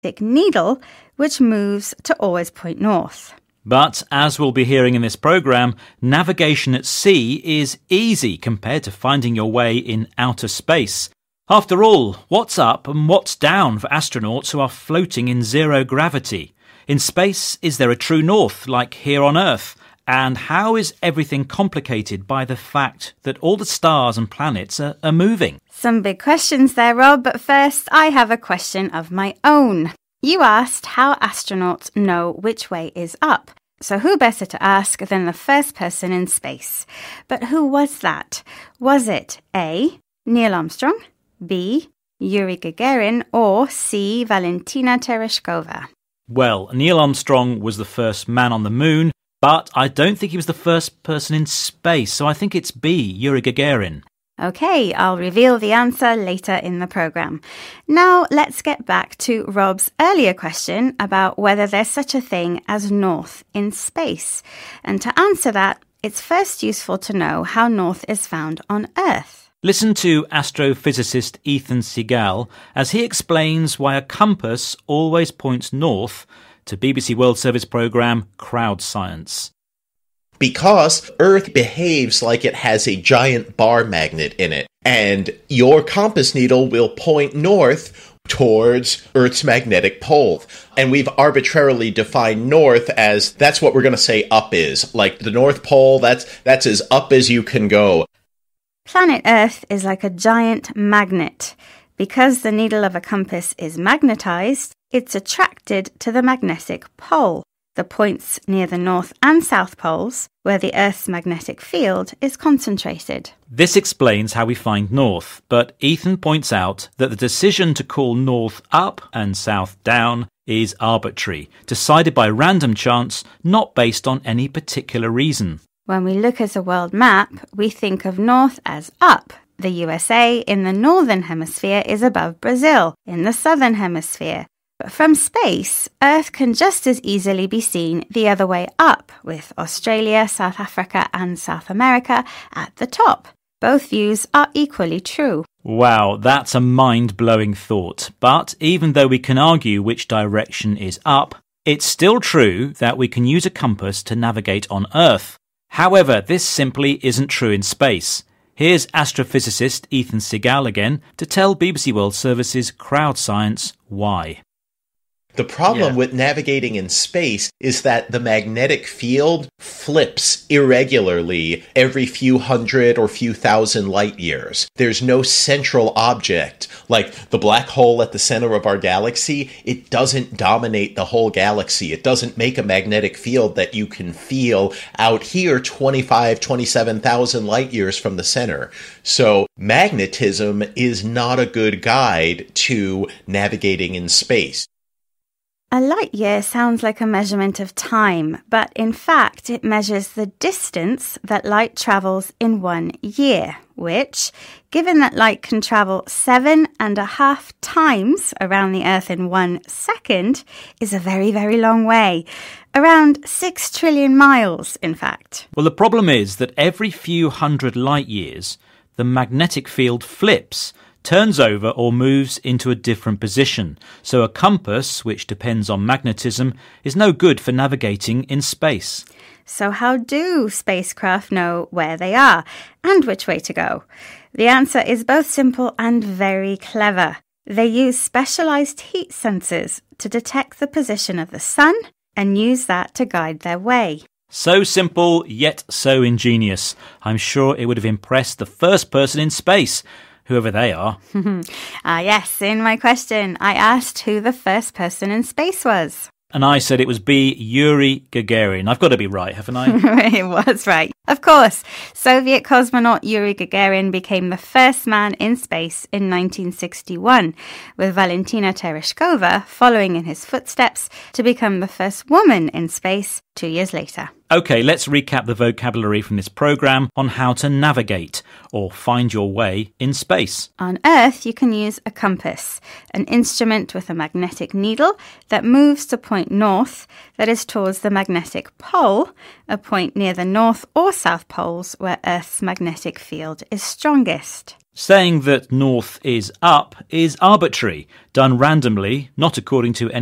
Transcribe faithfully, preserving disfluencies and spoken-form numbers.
needle, which moves to always point north. But, as we'll be hearing in this programme, navigation at sea is easy compared to finding your way in outer space. After all, what's up and what's down for astronauts who are floating in zero gravity? In space, is there a true north, like here on Earth? And how is everything complicated by the fact that all the stars and planets are, are moving? Some big questions there, Rob, but first I have a question of my own. You asked how astronauts know which way is up. So who better to ask than the first person in space? But who was that? Was it A. Neil Armstrong, B. Yuri Gagarin, or C. Valentina Tereshkova? Well, Neil Armstrong was the first man on the moon, but I don't think he was the first person in space, so I think it's B. Yuri Gagarin. OK, I'll reveal the answer later in the programme. Now let's get back to Rob's earlier question about whether there's such a thing as north in space. And to answer that, it's first useful to know how north is found on Earth. Listen to astrophysicist Ethan Segal as he explains why a compass always points north to B B C World Service programme Crowd Science. Because Earth behaves like it has a giant bar magnet in it, and your compass needle will point north towards Earth's magnetic pole. And we've arbitrarily defined north as that's what we're going to say up is. Like the North Pole, that's that's as up as you can go. Planet Earth is like a giant magnet. Because the needle of a compass is magnetized, it's attracted to the magnetic pole, the points near the north and south poles, where the Earth's magnetic field is concentrated. This explains how we find north, but Ethan points out that the decision to call north up and south down is arbitrary, decided by random chance, not based on any particular reason. When we look at a world map, we think of north as up. The U S A in the northern hemisphere is above Brazil in the southern hemisphere. But from space, Earth can just as easily be seen the other way up, with Australia, South Africa and South America at the top. Both views are equally true. Wow, that's a mind-blowing thought. But even though we can argue which direction is up, it's still true that we can use a compass to navigate on Earth. However, this simply isn't true in space. Here's astrophysicist Ethan Segal again to tell B B C World Service's Crowd Science why. The problem Yeah. with navigating in space is that the magnetic field flips irregularly every few hundred or few thousand light years. There's no central object. Like the black hole at the center of our galaxy, it doesn't dominate the whole galaxy. It doesn't make a magnetic field that you can feel out here twenty-five, twenty-seven thousand light years from the center. So magnetism is not a good guide to navigating in space. A light year sounds like a measurement of time, but in fact it measures the distance that light travels in one year, which, given that light can travel seven and a half times around the Earth in one second, is a very, very long way. Around six trillion miles, in fact. Well, the problem is that every few hundred light years, the magnetic field flips, turns over or moves into a different position. So a compass, which depends on magnetism, is no good for navigating in space. So how do spacecraft know where they are and which way to go? The answer is both simple and very clever. They use specialized heat sensors to detect the position of the sun and use that to guide their way. So simple, yet so ingenious. I'm sure it would have impressed the first person in space, whoever they are. Ah, yes, in my question, I asked who the first person in space was. And I said it was B. Yuri Gagarin. I've got to be right, haven't I? It was right. Of course, Soviet cosmonaut Yuri Gagarin became the first man in space in nineteen sixty-one, with Valentina Tereshkova following in his footsteps to become the first woman in space two years later. OK, let's recap the vocabulary from this programme on how to navigate or find your way in space. On Earth, you can use a compass, an instrument with a magnetic needle that moves to point north, that is towards the magnetic pole, a point near the north or south poles where Earth's magnetic field is strongest. Saying that north is up is arbitrary, done randomly, not according to any